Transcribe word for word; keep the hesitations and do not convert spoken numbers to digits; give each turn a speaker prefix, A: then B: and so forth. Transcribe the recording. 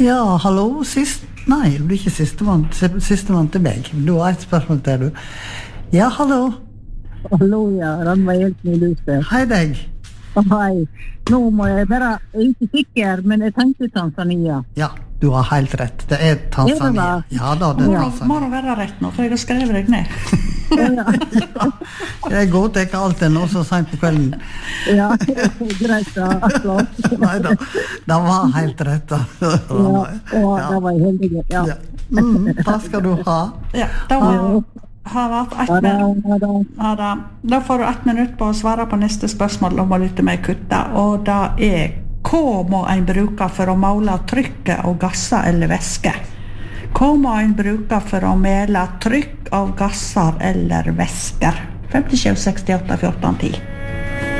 A: Ja, hallo, sist... Nei, du blir ikke sistemann. Sistemann til meg. Du har et spørsmål til, du. Ja, hallo.
B: Hallo, ja. Ranva Hjeltny Luse.
A: Hei deg.
B: Hei. Nå må jeg bare... Jeg er ikke sikker, men jeg tenkte Tanzania.
A: Ja, du har helt rett. Det er Tanzania.
B: Er det
A: ja da, det er
C: Må,
A: Tanzania.
C: må det være rett nå, for jeg har skrevet deg ned.
A: Jeg godtar ikke alt det nå så sent på kvelden.
B: Ja, greit da.
A: Neida, det var helt rett.
B: Ja, og det var jeg heldig. Ja.
A: Ja. Mm, takk skal du ha.
C: Ja, da var, har vært ett
B: Ha det,
C: minutt.
B: ha det.
C: Ja, da. Da får du ett minutt på å svare på neste spørsmål om å lytte med kutta, og da er hva må en bruke for å måle trykket av gasser eller væske? Hva må en bruke for å måle trykk av gasser eller væsker? femtisju sekstiåtte fjorten ti